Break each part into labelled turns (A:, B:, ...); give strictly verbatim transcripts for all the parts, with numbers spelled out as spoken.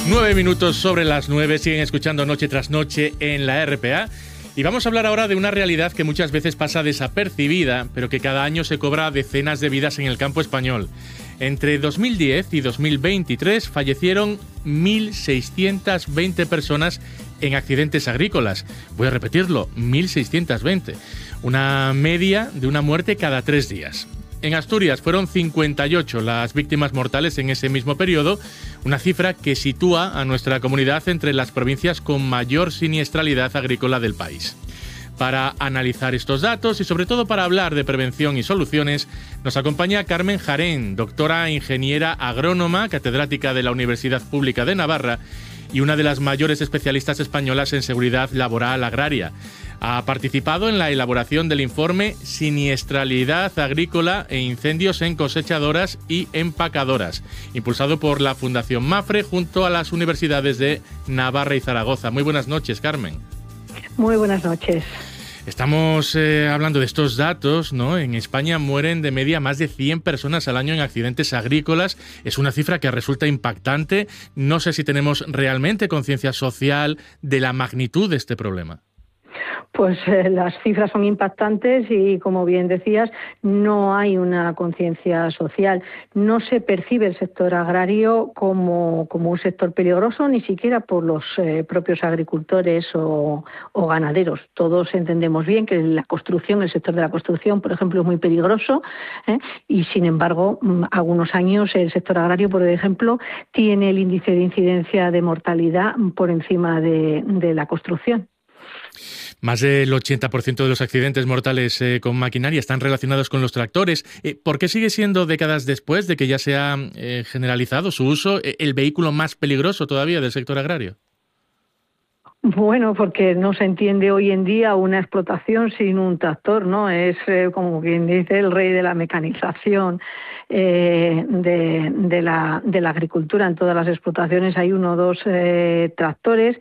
A: Nueve minutos sobre las nueve, siguen escuchando Noche tras Noche en la R P A. Y vamos a hablar ahora de una realidad que muchas veces pasa desapercibida, pero que cada año se cobra decenas de vidas en el campo español. Entre dos mil diez y dos mil veintitrés fallecieron mil seiscientas veinte personas en accidentes agrícolas. Voy a repetirlo, mil seiscientas veinte. Una media de una muerte cada tres días. En Asturias fueron cincuenta y ocho las víctimas mortales en ese mismo periodo, una cifra que sitúa a nuestra comunidad entre las provincias con mayor siniestralidad agrícola del país. Para analizar estos datos y sobre todo para hablar de prevención y soluciones, nos acompaña Carmen Jarén, doctora ingeniera agrónoma, catedrática de la Universidad Pública de Navarra y una de las mayores especialistas españolas en seguridad laboral agraria. Ha participado en la elaboración del informe Siniestralidad agrícola e incendios en cosechadoras y empacadoras, impulsado por la Fundación MAFRE junto a las universidades de Navarra y Zaragoza. Muy buenas noches, Carmen.
B: Muy buenas noches.
A: Estamos eh, hablando de estos datos, ¿no? En España mueren de media más de cien personas al año en accidentes agrícolas. Es una cifra que resulta impactante. No sé si tenemos realmente conciencia social de la magnitud de este problema.
B: Pues eh, las cifras son impactantes y, como bien decías, no hay una conciencia social. No se percibe el sector agrario como, como un sector peligroso, ni siquiera por los eh, propios agricultores o, o ganaderos. Todos entendemos bien que la construcción, el sector de la construcción, por ejemplo, es muy peligroso, ¿eh? y, sin embargo, algunos años el sector agrario, por ejemplo, tiene el índice de incidencia de mortalidad por encima de, de la construcción.
A: Más del ochenta por ciento de los accidentes mortales eh, con maquinaria están relacionados con los tractores. Eh, ¿Por qué sigue siendo, décadas después de que ya se ha eh, generalizado su uso, eh, el vehículo más peligroso todavía del sector agrario?
B: Bueno, porque no se entiende hoy en día una explotación sin un tractor, ¿no? Es, eh, como quien dice, el rey de la mecanización eh, de, de, la, de la agricultura. En todas las explotaciones hay uno o dos eh, tractores.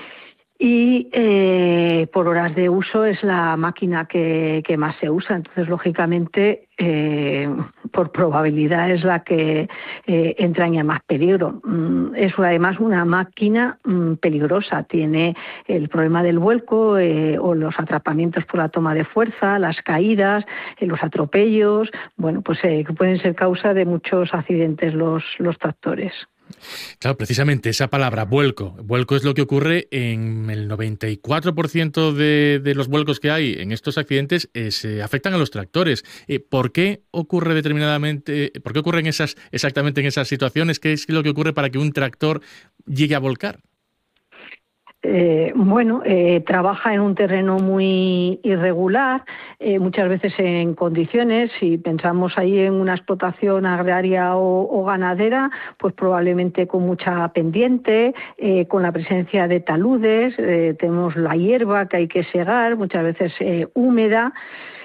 B: Y eh, por horas de uso es la máquina que, que más se usa. Entonces, lógicamente, eh, por probabilidad es la que eh, entraña más peligro. Mm, es además una máquina mm, peligrosa. Tiene el problema del vuelco eh, o los atrapamientos por la toma de fuerza, las caídas, eh, los atropellos. Bueno, pues eh, que pueden ser causa de muchos accidentes los, los tractores.
A: Claro, precisamente esa palabra, vuelco. Vuelco es lo que ocurre en el noventa y cuatro por ciento de, de los vuelcos que hay en estos accidentes, eh, se afectan a los tractores. Eh, ¿Por qué ocurre determinadamente, por qué ocurren esas, exactamente en esas situaciones? ¿Qué es lo que ocurre para que un tractor llegue a volcar?
B: Eh, bueno, eh, trabaja en un terreno muy irregular, eh, muchas veces en condiciones, si pensamos ahí en una explotación agraria o, o ganadera, pues probablemente con mucha pendiente, eh, con la presencia de taludes, eh, tenemos la hierba que hay que segar, muchas veces eh, húmeda.